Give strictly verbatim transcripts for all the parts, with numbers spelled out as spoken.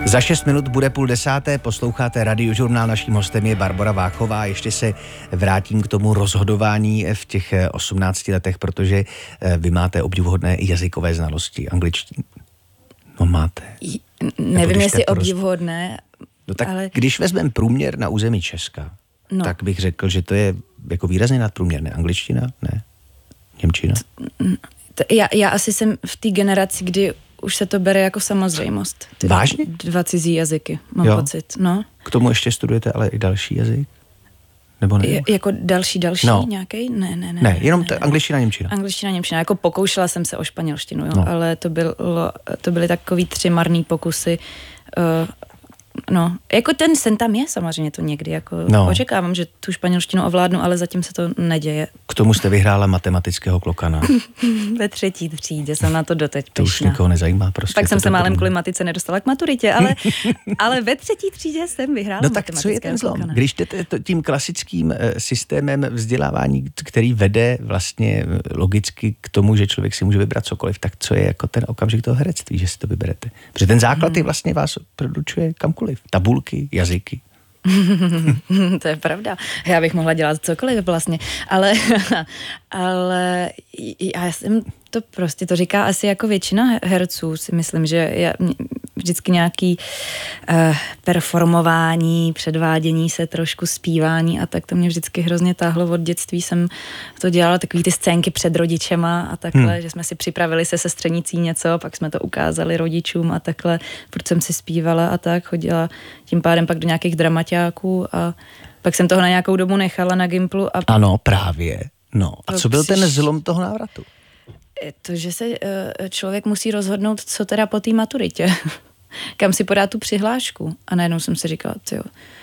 Za šest minut bude půl desáté, posloucháte Radiožurnál, naším hostem je Barbora Váchová. Ještě se vrátím k tomu rozhodování v těch osmnácti letech, protože vy máte obdivuhodné jazykové znalosti, angličtiny. No máte. Nevím, jestli obdivuhodné, no tak ale... když vezmeme průměr na území Česka, no. tak bych řekl, že to je jako výrazně nadprůměrné. Angličtina? Ne. Němčina? To, já, já asi jsem v té generaci, kdy už se to bere jako samozřejmost. Ty Vážně? Dva cizí jazyky, mám jo. pocit. No. K tomu ještě studujete ale i další jazyk? Nebo ne? Je, jako další, další no. nějaký? Ne, ne, ne. Ne, jenom ne, t- ne. angličtina, němčina. Angličtina, němčina. Jako pokoušela jsem se o španělštinu, jo, no. ale to, bylo, to byly takový tři marný pokusy. Uh, no, jako ten sen tam je samozřejmě to někdy, jako no. očekávám, že tu španělštinu ovládnu, ale zatím se to neděje. K tomu jste vyhrála matematického klokana. Ve třetí třídě jsem na to doteď To pyšná. už nikoho nezajímá prostě. Pak jsem se málem kvůli matice nedostala k maturitě, ale, ale ve třetí třídě jsem vyhrála no tak co je ten zlom? Klokana. Když jdete tím klasickým systémem vzdělávání, který vede vlastně logicky k tomu, že člověk si může vybrat cokoliv, tak co je jako ten okamžik toho herectví, že si to vyberete? Protože ten základ hmm. je vlastně vás produčuje kamkoliv. Tabulky, jazyky. To je pravda. Já bych mohla dělat cokoliv vlastně, ale, ale já jsem to prostě, to říká asi jako většina herců, si myslím, že já, vždycky nějaký uh, performování, předvádění se, trošku zpívání a tak to mě vždycky hrozně táhlo. Od dětství jsem to dělala, takový ty scénky před rodičema a takhle, hmm. že jsme si připravili se sestřenicí něco, pak jsme to ukázali rodičům a takhle, protože jsem si zpívala a tak, chodila tím pádem pak do nějakých dramaťáků a pak jsem toho na nějakou dobu nechala na Gimplu. A... Ano, právě. No. A co byl ten zlom toho návratu? To, že se uh, člověk musí rozhodnout, co teda po té maturitě. Kam si podá tu přihlášku. A najednou jsem si říkala, tyjo,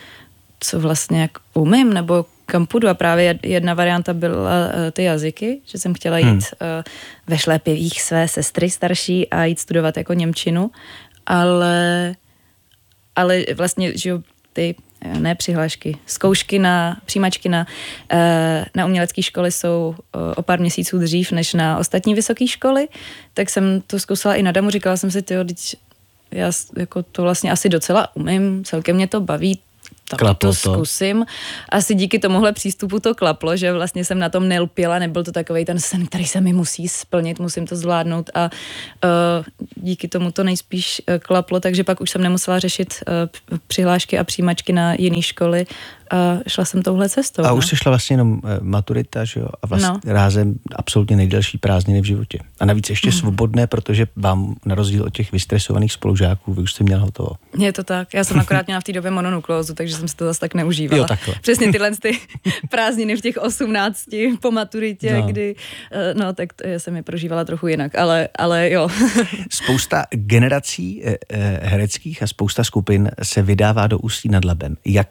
co vlastně jak umím, nebo kam půjdu. A právě jedna varianta byla uh, ty jazyky, že jsem chtěla jít hmm. uh, ve šlépěvích své sestry starší a jít studovat jako němčinu. Ale, ale vlastně, že jo, ty ne přihlášky, zkoušky na, přijímačky na, na umělecké školy jsou o pár měsíců dřív než na ostatní vysoké školy, tak jsem to zkusila i na damu, říkala jsem si, tyjo, já jako to vlastně asi docela umím, celkem mě to baví, tak klaplo to zkusím. Asi díky tomuhle přístupu to klaplo, že vlastně jsem na tom nelpěla, nebyl to takovej ten sen, který se mi musí splnit, musím to zvládnout a uh, díky tomu to nejspíš uh, klaplo, takže pak už jsem nemusela řešit uh, přihlášky a přijímačky na jiné školy a šla jsem touhle cestou. A no. už se šla vlastně jenom maturita, že jo? A vlastně no. rázem absolutně nejdelší prázdniny v životě. A navíc ještě mm. svobodné, protože vám na rozdíl od těch vystresovaných spolužáků, vy už jste měl hotovo. Je to tak. Já jsem akorát měla v té době mononukleózu, takže jsem si to zase tak neužívala. Jo, takhle. Přesně tyhle ty prázdniny v těch osmnácti po maturitě, no. kdy, no tak to jsem je prožívala trochu jinak, ale, ale jo. Spousta generací hereckých a spousta skupin se vydává do Ústí nad Labem. Jak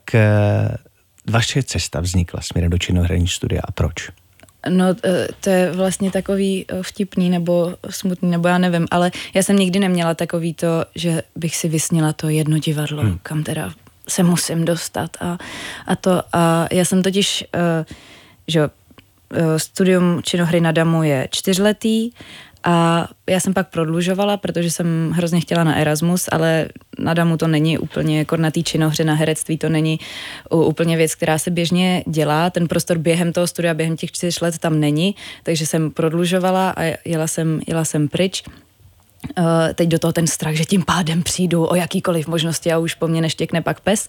vaše cesta vznikla směrem do činoherního studia a proč? No, to je vlastně takový vtipný nebo smutný, nebo já nevím, ale já jsem nikdy neměla takový to, že bych si vysnila to jedno divadlo, hmm. kam teda se musím dostat a, a to. A já jsem totiž, že studium činohry na damu je čtyřletý a já jsem pak prodlužovala, protože jsem hrozně chtěla na Erasmus, ale na damu to není úplně, jako na té činohře, na herectví to není úplně věc, která se běžně dělá. Ten prostor během toho studia, během těch čtyř let tam není, takže jsem prodlužovala a jela jsem, jela jsem pryč. Uh, teď do toho ten strach, že tím pádem přijdu o jakýkoliv možnosti a už po mně neštěkne pak pes.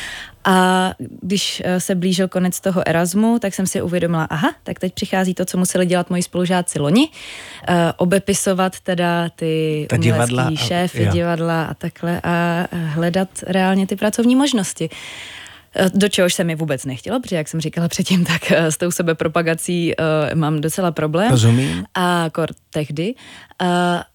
A když se blížil konec toho Erasmu, tak jsem si uvědomila, aha, tak teď přichází to, co museli dělat moji spolužáci loni, uh, obepisovat teda ty Ta umělecký šéfy, jo. divadla a takhle a hledat reálně ty pracovní možnosti. Do čehož se mi vůbec nechtělo, protože jak jsem říkala předtím, tak s tou sebepropagací uh, mám docela problém. Rozumím. A kor tehdy. Uh,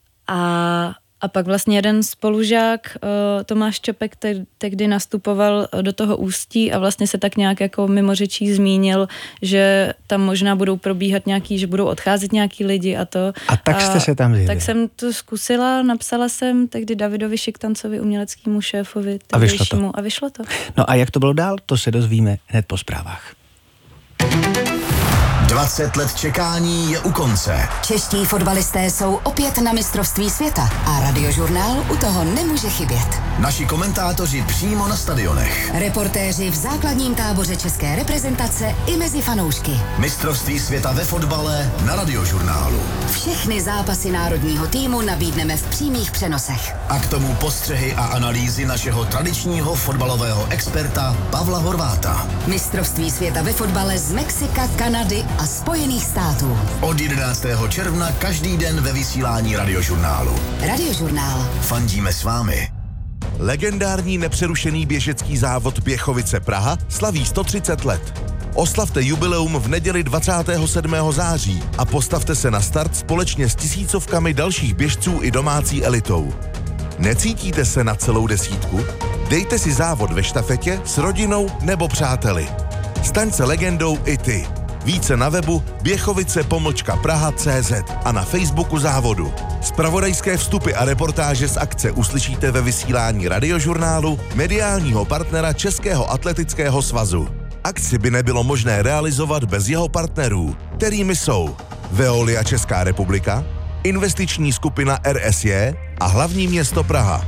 a A pak vlastně jeden spolužák, Tomáš Čopek, tehdy nastupoval do toho Ústí a vlastně se tak nějak jako mimo řečí zmínil, že tam možná budou probíhat nějaký, že budou odcházet nějaký lidi a to. A tak jste a, se tam zjeli. Tak jsem to zkusila, napsala jsem tehdy Davidovi Šiktancovi, uměleckému šéfovi. A vyšlo to. A vyšlo to. No a jak to bylo dál, to se dozvíme hned po zprávách. dvacet let čekání je u konce. Čeští fotbalisté jsou opět na mistrovství světa a Radiožurnál u toho nemůže chybět. Naši komentátoři přímo na stadionech. Reportéři v základním táboře české reprezentace i mezi fanoušky. Mistrovství světa ve fotbale na Radiožurnálu. Všechny zápasy národního týmu nabídneme v přímých přenosech. A k tomu postřehy a analýzy našeho tradičního fotbalového experta Pavla Horváta. Mistrovství světa ve fotbale z Mexika, Kanady a Spojených států. Od jedenáctého června každý den ve vysílání Radiožurnálu. Radiožurnál. Fandíme s vámi. Legendární nepřerušený běžecký závod Běchovice Praha slaví sto třicet let. Oslavte jubileum v neděli dvacátého sedmého září a postavte se na start společně s tisícovkami dalších běžců i domácí elitou. Necítíte se na celou desítku? Dejte si závod ve štafetě s rodinou nebo přáteli. Staň se legendou i ty. Více na webu běchovice pomlčka praha tečka cé zet a na Facebooku závodu. Zpravodajské vstupy a reportáže z akce uslyšíte ve vysílání Radiožurnálu, mediálního partnera Českého atletického svazu. Akci by nebylo možné realizovat bez jeho partnerů, kterými jsou Veolia Česká republika, investiční skupina er es jé a hlavní město Praha.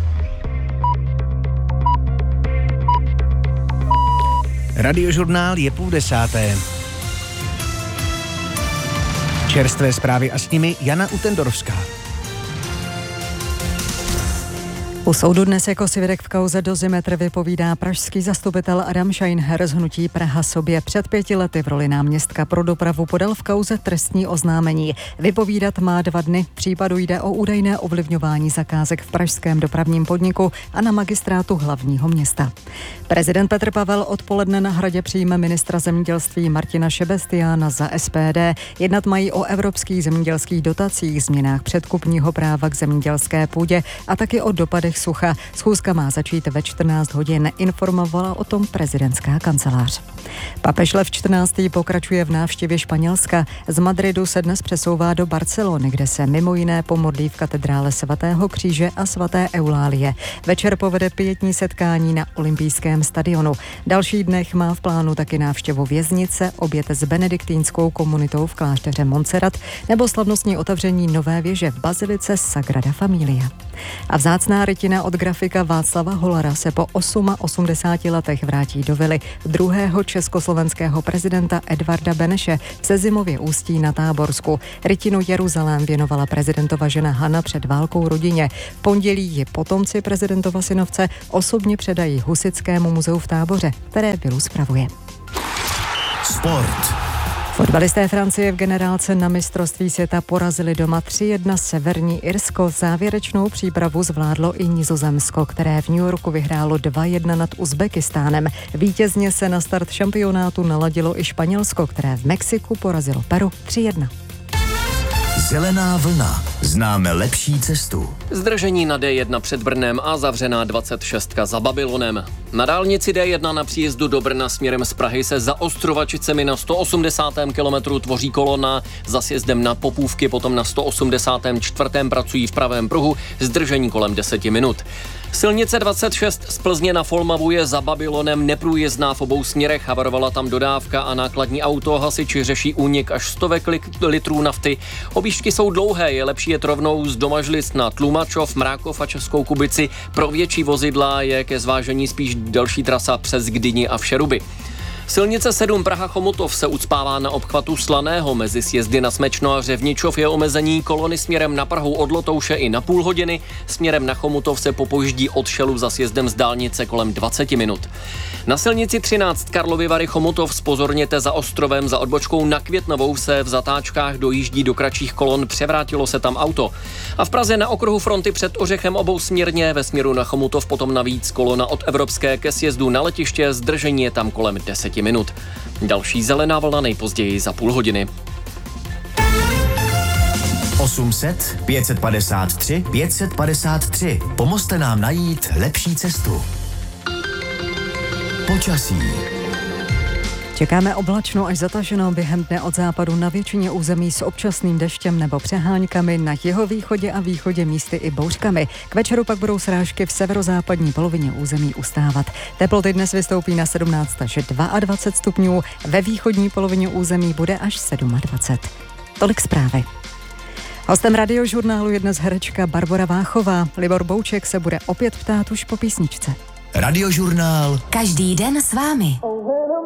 Radiožurnál je půl desáté. Čerstvé zprávy a s nimi Jana Utendorovská. U soudu dnes jako svědek v kauze Dozimetr vypovídá pražský zastupitel Adam Scheinher z hnutí Praha sobě. Před pěti lety v roli náměstka pro dopravu podal v kauze trestní oznámení. Vypovídat má dva dny. V případu jde o údajné ovlivňování zakázek v pražském dopravním podniku a na magistrátu hlavního města. Prezident Petr Pavel odpoledne na Hradě přijme ministra zemědělství Martina Šebestiána za es pé dé. Jednat mají o evropských zemědělských dotacích, změnách předkupního práva k zemědělské půdě a taky o dopadech sucha. Schůzka má začít ve čtrnáct hodin, informovala o tom prezidentská kancelář. Papež Lev čtrnáctý pokračuje v návštěvě Španělska. Z Madridu se dnes přesouvá do Barcelony, kde se mimo jiné pomodlí v katedrále svatého Kříže a svaté Eulálie. Večer povede pietní setkání na olympijském stadionu. Další dnech má v plánu taky návštěvu věznice, oběd s benediktínskou komunitou v klášteře Montserrat nebo slavnostní otevření nové věže v bazilice Sagrada Familia. A vzácná rytina od grafika Václava Holara se po osmaosamdesát letech vrátí do vily druhého československého prezidenta Edvarda Beneše v Sezimově Ústí na Táborsku. Rytinu Jeruzalém věnovala prezidentova žena Hana před válkou rodině. V pondělí ji potomci prezidentova synovce osobně předají Husitskému muzeu v Táboře, které vilu spravuje. Sport. Fotbalisté Francie v generálce na mistrovství světa porazili doma tři jedna Severní Irsko. Závěrečnou přípravu zvládlo i Nizozemsko, které v New Yorku vyhrálo dva jedna nad Uzbekistánem. Vítězně se na start šampionátu naladilo i Španělsko, které v Mexiku porazilo Peru tři jedna. Zelená vlna. Známe lepší cestu. Zdržení na dé jedna před Brnem a zavřená dvacet šest za Babylonem. Na dálnici dé jedna na příjezdu do Brna směrem z Prahy se za Ostrovačicemi na sto osmdesátém kilometru tvoří kolona. Za sjezdem na Popůvky potom na sto osmdesátém čtvrtém pracují v pravém pruhu. Zdržení kolem deseti minut. Silnice dvacet šest z Plzně na Folmavu je za Babylonem neprůjezdná v obou směrech. Havarovala tam dodávka a nákladní auto. Hasiči řeší únik až stovek litrů nafty. Objížďky jsou dlouhé, je lepší jet rovnou z Domažlic na Tlumačov, Mrákov a Českou Kubici. Pro větší vozidla je ke zvážení spíš delší trasa přes Gdyni a Všeruby. Silnice sedm Praha-Chomutov se ucpává na obchvatu Slaného. Mezi sjezdy na Smečno a Řevničov je omezení. Kolony směrem na Prahu od Lotouše i na půl hodiny. Směrem na Chomutov se popojíždí od Šelu za sjezdem z dálnice kolem dvacet minut. Na silnici třináct Karlovy Vary Chomutov zpozorněte za ostrovem, za odbočkou na Květnovou se v zatáčkách dojíždí do kratších kolon, převrátilo se tam auto. A v Praze na okruhu fronty před Ořechem obousměrně ve směru na Chomutov potom navíc kolona od Evropské ke sjezdu na letiště, zdržení je tam kolem deset minut. Další zelená vlna nejpozději za půl hodiny. osm set, pět set padesát tři, pět set padesát tři. Pomozte nám najít lepší cestu. Počasí. Čekáme oblačno až zataženo během dne od západu na většině území s občasným deštěm nebo přeháňkami, na jihovýchodě a východě místy i bouřkami. K večeru pak budou srážky v severozápadní polovině území ustávat. Teploty dnes vystoupí na sedmnáct až dvacet dva stupňů, ve východní polovině území bude až dvacet sedm. Tolik zprávy. Hostem Radiožurnálu je dnes herečka Barbora Váchová. Libor Bouček se bude opět ptát už po písničce. Radiožurnál. Každý den s vámi.